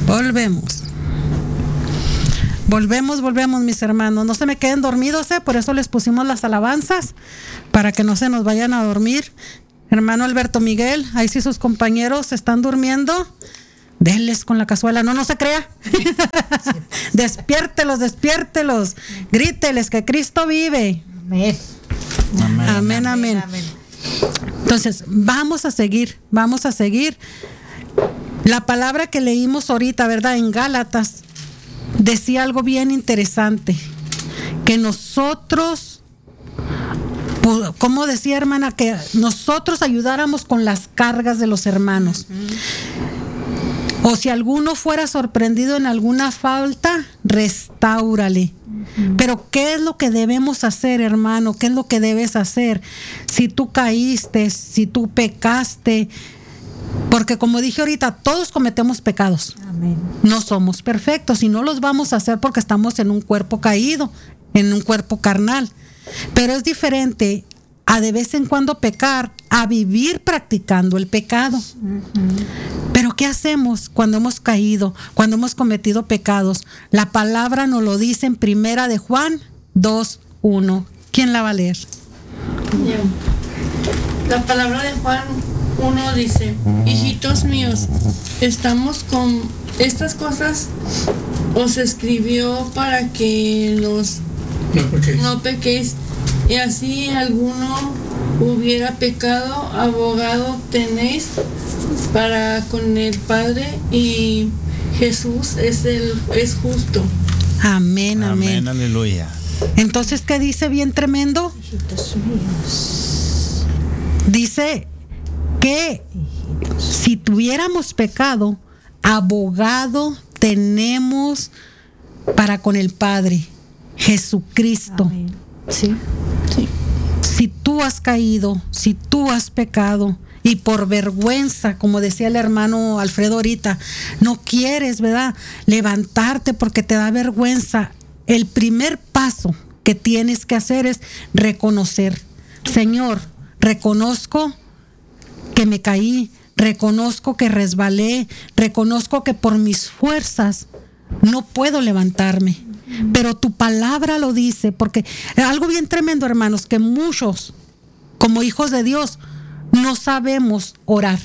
Volvemos, mis hermanos. No se me queden dormidos, por eso les pusimos las alabanzas, para que no se nos vayan a dormir. Hermano Alberto Miguel, ahí sí sus compañeros están durmiendo, denles con la cazuela, no se crea. Despiértelos, gríteles que Cristo vive. Amén. Entonces, vamos a seguir. La palabra que leímos ahorita, ¿verdad? En Gálatas, decía algo bien interesante, que nosotros, como decía hermana, que nosotros ayudáramos con las cargas de los hermanos. O si alguno fuera sorprendido en alguna falta, restáurale. Pero ¿qué es lo que debemos hacer, hermano? ¿Qué es lo que debes hacer? Si tú caíste, si tú pecaste, porque como dije ahorita, todos cometemos pecados. Amén. No somos perfectos y no los vamos a hacer porque estamos en un cuerpo caído, en un cuerpo carnal. Pero es diferente a de vez en cuando pecar, a vivir practicando el pecado. Pero ¿qué hacemos cuando hemos caído, cuando hemos cometido pecados? La palabra nos lo dice en Primera de Juan 2:1. ¿Quién la va a leer? La palabra de Juan 1 dice: hijitos míos, estamos con estas cosas, os escribió para que no pequéis. Y así alguno hubiera pecado, abogado tenéis para con el Padre, y Jesús es justo. Amén. Aleluya. Entonces, ¿qué dice bien tremendo? Hijitos míos. Dice que si tuviéramos pecado, abogado tenemos para con el Padre, Jesucristo. Amén. Sí. Si tú has caído, si tú has pecado y por vergüenza, como decía el hermano Alfredo ahorita, no quieres, ¿verdad?, levantarte porque te da vergüenza, el primer paso que tienes que hacer es reconocer: Señor, reconozco que me caí, reconozco que resbalé, reconozco que por mis fuerzas no puedo levantarme. Pero tu palabra lo dice, porque algo bien tremendo, hermanos, que muchos, como hijos de Dios, no sabemos orar.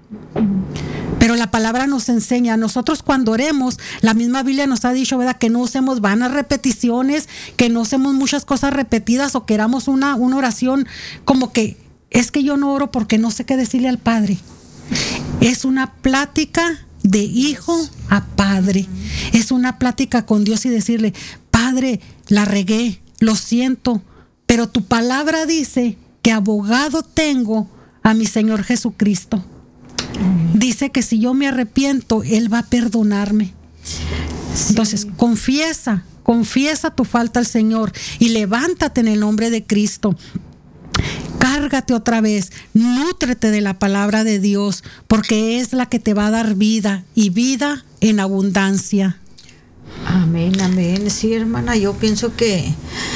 Pero la palabra nos enseña, nosotros cuando oremos, la misma Biblia nos ha dicho, ¿verdad?, que no usemos vanas repeticiones, que no usemos muchas cosas repetidas o queramos una oración como que es que yo no oro porque no sé qué decirle al Padre. Es una plática de hijo a padre. Es una plática con Dios y decirle: Padre, la regué, lo siento, pero tu palabra dice que abogado tengo a mi Señor Jesucristo. Dice que si yo me arrepiento, Él va a perdonarme. Entonces, confiesa tu falta al Señor y levántate en el nombre de Cristo. Cárgate otra vez, nútrete de la palabra de Dios, porque es la que te va a dar vida y vida en abundancia. Amén. Sí, hermana, yo pienso que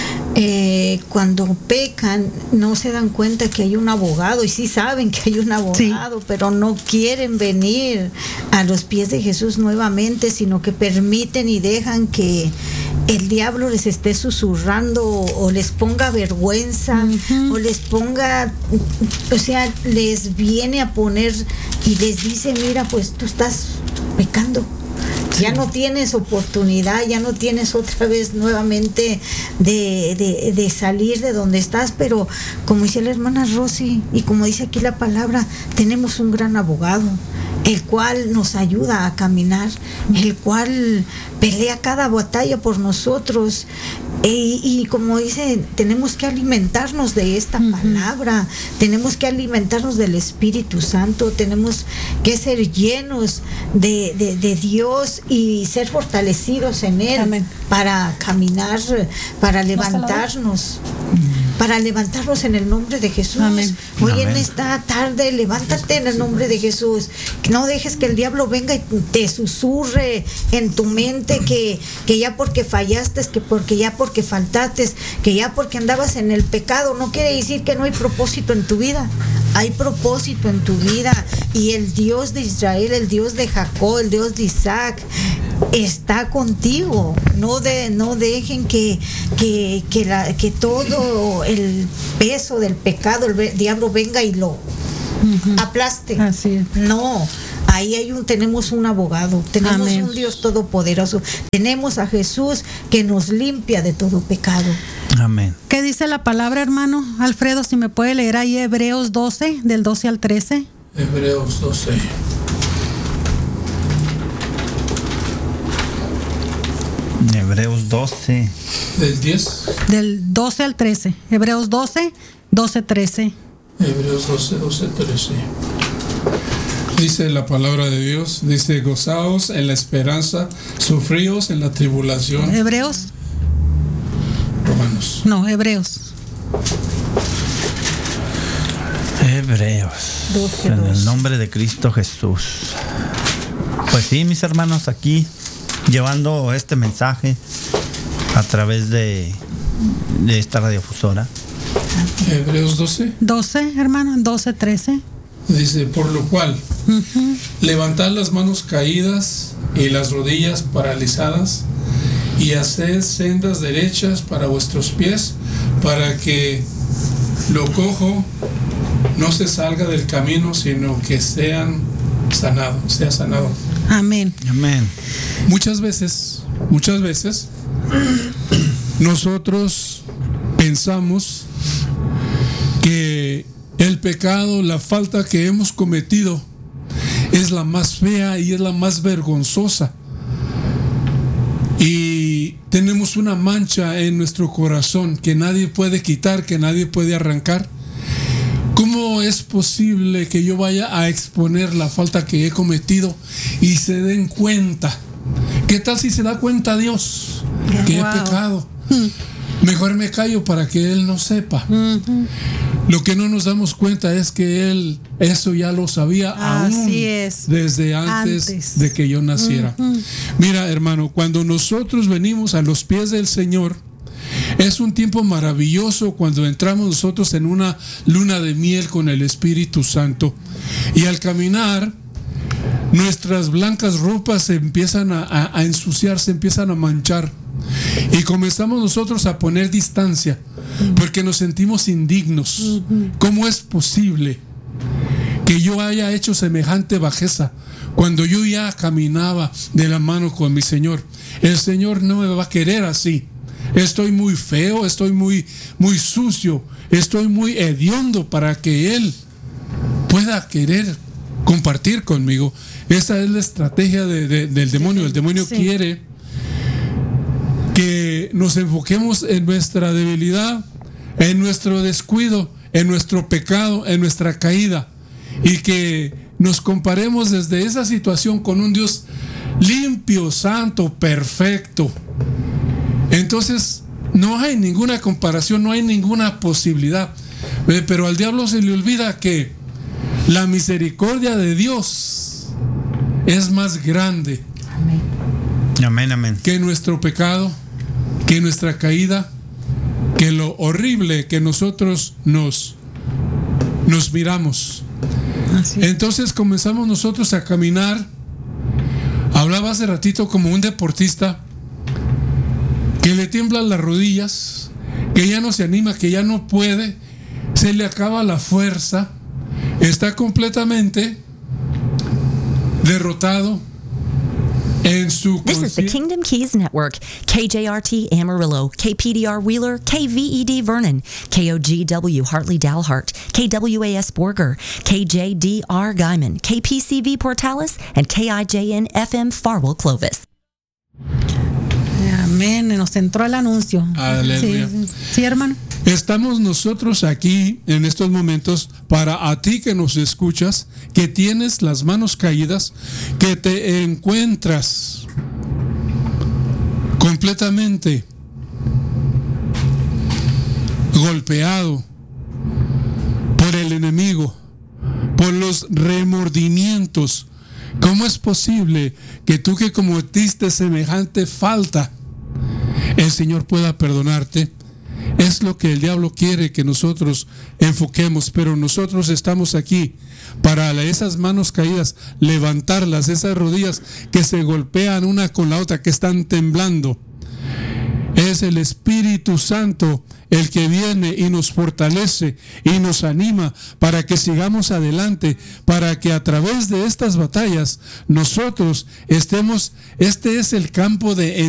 cuando pecan no se dan cuenta que hay un abogado, y sí saben que hay un abogado, sí, pero no quieren venir a los pies de Jesús nuevamente, sino que permiten y dejan que el diablo les esté susurrando o les ponga vergüenza, o les ponga, o sea, les viene a poner y les dice: mira, pues tú estás pecando. Ya no tienes oportunidad, ya no tienes otra vez nuevamente de salir de donde estás, pero como dice la hermana Rosy y como dice aquí la palabra, tenemos un gran abogado, el cual nos ayuda a caminar, el cual pelea cada batalla por nosotros. Y como dice, tenemos que alimentarnos de esta palabra, tenemos que alimentarnos del Espíritu Santo, tenemos que ser llenos de Dios y ser fortalecidos en Él. Amén. Para caminar, para levantarnos. Para levantarnos en el nombre de Jesús. Amén. Hoy Amén. En esta tarde, levántate en el nombre de Jesús. No dejes que el diablo venga y te susurre en tu mente que ya porque fallaste, que ya porque faltaste, que ya porque andabas en el pecado, no quiere decir que no hay propósito en tu vida. hay propósito en tu vida, y el Dios de Israel, el Dios de Jacob, el Dios de Isaac está contigo. No dejen que todo el peso del pecado, el diablo venga y lo aplaste. Así es. No, ahí tenemos un abogado, tenemos Amén. un Dios todopoderoso, tenemos a Jesús que nos limpia de todo pecado. Amén. ¿Qué dice la palabra, hermano Alfredo? Si me puede leer ahí Hebreos 12, del 12 al 13. Hebreos 12. Hebreos 12. Del 10. Del 12 al 13. Hebreos 12, 12, 13. Hebreos 12, 12, 13. Dice la palabra de Dios, dice: gozaos en la esperanza, sufríos en la tribulación. Hebreos. Romanos. No, Hebreos. Hebreos. 12, En 12. el nombre de Cristo Jesús. Pues sí, mis hermanos, aquí llevando este mensaje a través de esta radiodifusora. Hebreos 12. 12, hermano, 12, 13. Dice: por lo cual, levantad las manos caídas y las rodillas paralizadas, y haced sendas derechas para vuestros pies, para que lo cojo no se salga del camino, sino que sea sanado. Amén. Amén. Muchas veces, nosotros pensamos que el pecado, la falta que hemos cometido es la más fea y es la más vergonzosa. Y tenemos una mancha en nuestro corazón que nadie puede quitar, que nadie puede arrancar. ¿Cómo es posible que yo vaya a exponer la falta que he cometido y se den cuenta? ¿Qué tal si se da cuenta Dios que he pecado? Mejor me callo para que Él no sepa. Lo que no nos damos cuenta es que Él eso ya lo sabía aún desde antes de que yo naciera. Mira, hermano, cuando nosotros venimos a los pies del Señor, es un tiempo maravilloso cuando entramos nosotros en una luna de miel con el Espíritu Santo. Y al caminar, nuestras blancas ropas se empiezan a ensuciar, se empiezan a manchar. Y comenzamos nosotros a poner distancia, porque nos sentimos indignos. ¿Cómo es posible que yo haya hecho semejante bajeza cuando yo ya caminaba de la mano con mi Señor? El Señor no me va a querer así. Estoy muy feo, estoy muy sucio, estoy muy hediondo para que Él pueda querer compartir conmigo. Esa es la estrategia del demonio. El demonio quiere que nos enfoquemos en nuestra debilidad, en nuestro descuido, en nuestro pecado, en nuestra caída, y que nos comparemos desde esa situación con un Dios limpio, santo, perfecto. Entonces no hay ninguna comparación, no hay ninguna posibilidad. Pero al diablo se le olvida que la misericordia de Dios es más grande. Amén, amén. Que nuestro pecado, que nuestra caída, que lo horrible que nosotros nos miramos. Entonces comenzamos nosotros a caminar. Hablaba hace ratito como un deportista que le tiemblan las rodillas, que ya no se anima, que ya no puede, se le acaba la fuerza, está completamente derrotado en su This is the Kingdom Keys Network. KJRT Amarillo, KPDR Wheeler, KVED Vernon, KOGW Hartley Dalhart, KWAS Borger, KJDR Guyman, KPCV Portales, and KIJN FM Farwell Clovis. Amén, nos entró el anuncio. Aleluya. Sí, hermano. Estamos nosotros aquí en estos momentos para a ti que nos escuchas, que tienes las manos caídas, que te encuentras completamente golpeado por el enemigo, por los remordimientos. ¿Cómo es posible que tú que cometiste semejante falta, el Señor pueda perdonarte? Es lo que el diablo quiere que nosotros enfoquemos, pero nosotros estamos aquí para esas manos caídas, levantarlas, esas rodillas que se golpean una con la otra, que están temblando. Es el Espíritu Santo el que viene y nos fortalece y nos anima para que sigamos adelante, para que a través de estas batallas nosotros estemos, este es el campo de